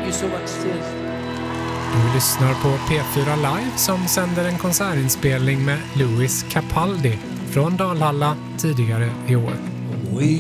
Thank you so much. Cheers. Du lyssnar på P4 Live som sänder en konsertinspelning med Louis Capaldi från Dalhalla tidigare i år. We